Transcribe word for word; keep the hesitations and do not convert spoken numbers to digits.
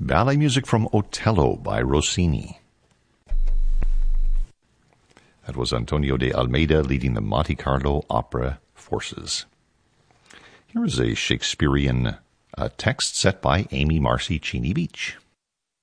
ballet music from Otello by Rossini. That was Antonio de Almeida leading the Monte Carlo Opera Forces. Here is a Shakespearean uh, text set by Amy Marcy Cheney Beach.